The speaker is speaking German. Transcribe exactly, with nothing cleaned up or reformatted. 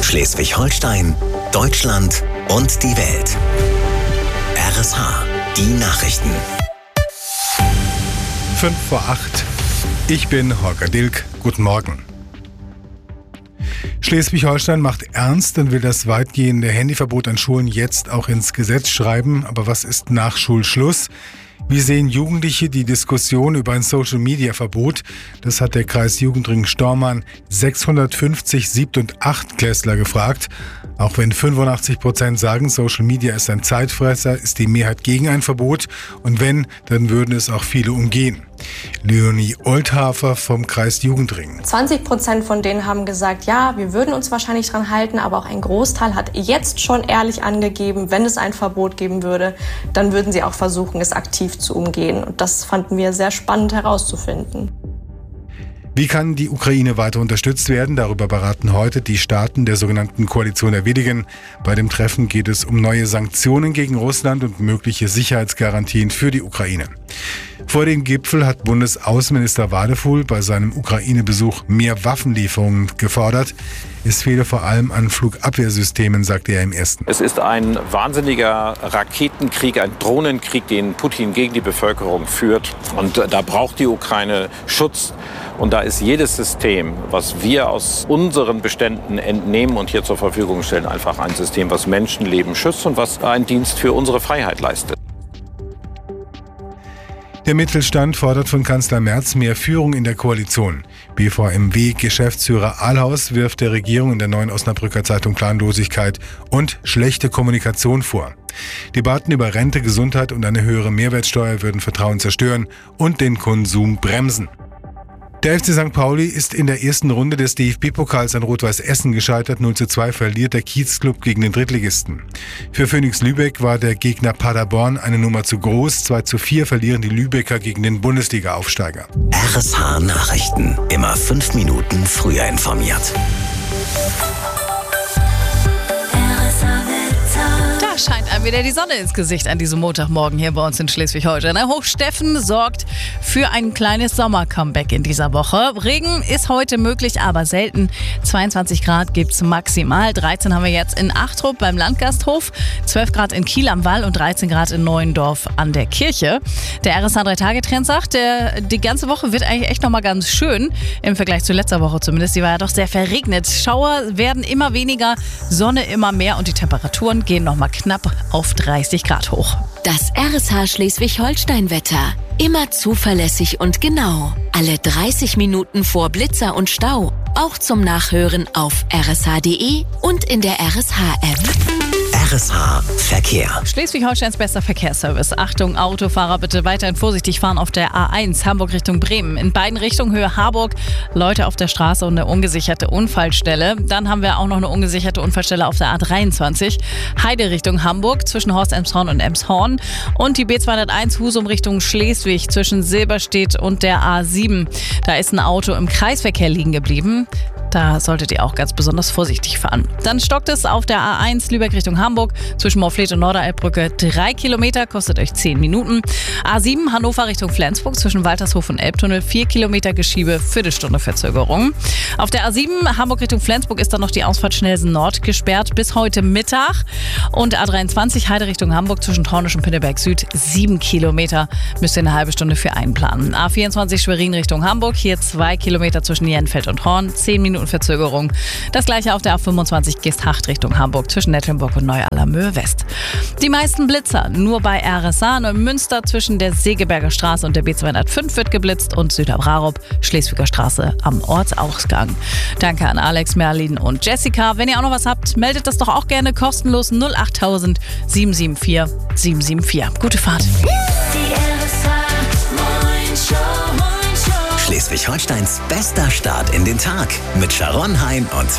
Schleswig-Holstein, Deutschland und die Welt. R S H, die Nachrichten. Fünf vor acht. Ich bin Holger Dilk. Guten Morgen. Schleswig-Holstein macht ernst und will das weitgehende Handyverbot an Schulen jetzt auch ins Gesetz schreiben. Aber was ist nach Schulschluss? Wie sehen Jugendliche die Diskussion über ein Social-Media-Verbot? Das hat der Kreis Jugendring Stormarn sechshundertfünfzig Siebт- und Achtklässler gefragt. Auch wenn fünfundachtzig Prozent sagen, Social Media ist ein Zeitfresser, ist die Mehrheit gegen ein Verbot. Und wenn, dann würden es auch viele umgehen. Leonie Oldhafer vom Kreis Jugendring. zwanzig Prozent von denen haben gesagt, ja, wir würden uns wahrscheinlich dran halten, aber auch ein Großteil hat jetzt schon ehrlich angegeben, wenn es ein Verbot geben würde, dann würden sie auch versuchen, es aktiv zu umgehen. Und das fanden wir sehr spannend herauszufinden. Wie kann die Ukraine weiter unterstützt werden? Darüber beraten heute die Staaten der sogenannten Koalition der Willigen. Bei dem Treffen geht es um neue Sanktionen gegen Russland und mögliche Sicherheitsgarantien für die Ukraine. Vor dem Gipfel hat Bundesaußenminister Wadefuhl bei seinem Ukraine-Besuch mehr Waffenlieferungen gefordert. Es fehle vor allem an Flugabwehrsystemen, sagte er im ersten. Es ist ein wahnsinniger Raketenkrieg, ein Drohnenkrieg, den Putin gegen die Bevölkerung führt. Und da braucht die Ukraine Schutz. Und da ist jedes System, was wir aus unseren Beständen entnehmen und hier zur Verfügung stellen, einfach ein System, was Menschenleben schützt und was einen Dienst für unsere Freiheit leistet. Der Mittelstand fordert von Kanzler Merz mehr Führung in der Koalition. B V M W-Geschäftsführer Ahlhaus wirft der Regierung in der Neuen Osnabrücker Zeitung Planlosigkeit und schlechte Kommunikation vor. Debatten über Rente, Gesundheit und eine höhere Mehrwertsteuer würden Vertrauen zerstören und den Konsum bremsen. Der F C Sankt Pauli ist in der ersten Runde des D F B-Pokals an Rot-Weiß Essen gescheitert. null zu zwei verliert der Kiezclub gegen den Drittligisten. Für Phoenix Lübeck war der Gegner Paderborn eine Nummer zu groß. zwei zu vier verlieren die Lübecker gegen den Bundesliga-Aufsteiger. R S H Nachrichten. Immer fünf Minuten früher informiert. Scheint einem wieder die Sonne ins Gesicht an diesem Montagmorgen hier bei uns in Schleswig-Holstein. Hochsteffen sorgt für ein kleines Sommer-Comeback in dieser Woche. Regen ist heute möglich, aber selten. zweiundzwanzig Grad gibt's maximal. dreizehn haben wir jetzt in Achtrup beim Landgasthof, zwölf Grad in Kiel am Wall und dreizehn Grad in Neuendorf an der Kirche. Der R S H drei Tage Trend sagt, der, die ganze Woche wird eigentlich echt nochmal ganz schön. Im Vergleich zu letzter Woche zumindest. Die war ja doch sehr verregnet. Schauer werden immer weniger, Sonne immer mehr und die Temperaturen gehen nochmal knapp auf dreißig Grad hoch. Das R S H Schleswig-Holstein-Wetter. Immer zuverlässig und genau. Alle dreißig Minuten vor Blitzer und Stau. Auch zum Nachhören auf r s h punkt d e und in der R S H-App. R S H Verkehr. Schleswig-Holsteins bester Verkehrsservice. Achtung, Autofahrer, bitte weiterhin vorsichtig fahren auf der A eins, Hamburg Richtung Bremen. In beiden Richtungen Höhe Harburg, Leute auf der Straße und eine ungesicherte Unfallstelle. Dann haben wir auch noch eine ungesicherte Unfallstelle auf der A dreiundzwanzig, Heide Richtung Hamburg, zwischen Horst-Elmshorn und Elmshorn. Und die B zweihunderteins Husum Richtung Schleswig, zwischen Silberstedt und der A sieben. Da ist ein Auto im Kreisverkehr liegen geblieben. Da solltet ihr auch ganz besonders vorsichtig fahren. Dann stockt es auf der A eins Lübeck Richtung Hamburg zwischen Morfleet und Norderelbbrücke. Drei Kilometer, kostet euch zehn Minuten. A sieben Hannover Richtung Flensburg zwischen Waltershof und Elbtunnel. Vier Kilometer Geschiebe, Viertelstunde Verzögerung. Auf der A sieben Hamburg Richtung Flensburg ist dann noch die Ausfahrt Schnellsen Nord gesperrt bis heute Mittag. Und A dreiundzwanzig Heide Richtung Hamburg zwischen Tornisch und Pinneberg Süd. Sieben Kilometer müsst ihr eine halbe Stunde für einplanen. A vierundzwanzig Schwerin Richtung Hamburg. Hier zwei Kilometer zwischen Jenfeld und Horn. Zehn Minuten Verzögerung. Das gleiche auf der A fünfundzwanzig Geesthacht Richtung Hamburg zwischen Nettlenburg und Neu-Allermöhe West. Die meisten Blitzer nur bei R S H. Neumünster zwischen der Segeberger Straße und der B zweihundertfünf wird geblitzt und Süderbrarup, Schleswiger Straße am Ortsausgang. Danke an Alex, Merlin und Jessica. Wenn ihr auch noch was habt, meldet das doch auch gerne kostenlos null acht tausend sieben sieben vier sieben sieben vier. Gute Fahrt. Die R S H Morning Show. Schleswig-Holsteins bester Start in den Tag mit Sharon Hein und